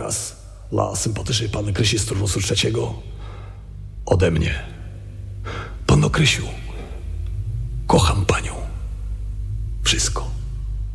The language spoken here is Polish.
teraz dla sympatycznej panny Krysi z turnusu 3 ode mnie. Panno Krysiu, kocham panią. Wszystko.